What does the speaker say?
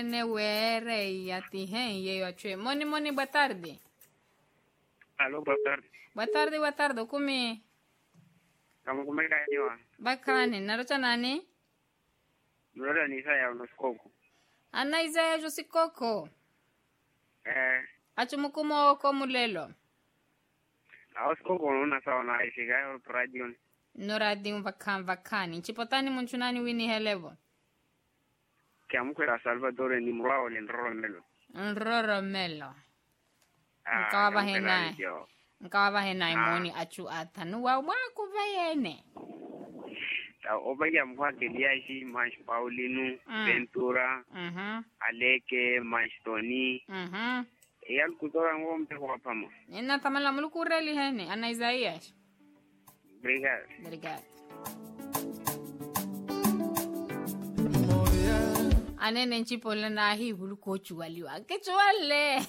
Ne were yati hen ye achwe. Moni boa tarde. Alô, boa tarde. Boa tarde, kumi. Kama kumekaniwa. Bakane, narota nani? Mlola ni saya unosikoko. Ana Isaya Josikoko. Achumukumo ko mulelo. Ausikoko unaona sawa na ishika ya radio. Noradi vakani. Chipotani munchunani wini helevo. Kiamkwera Salvador ni mrao ni Nroromelo. Nkawa henai moni achu atanu wa kuvayene. Obaya mwake liashi Manch Paulino, Ventura, Aleke, Manchtoni. Eyal kutora ngombe kwa pamo. Nina tamala mulukureli hene, Ana Isaias. Obrigado. Anene nchipo lana hii hulukochu waliwa. Kechu wale.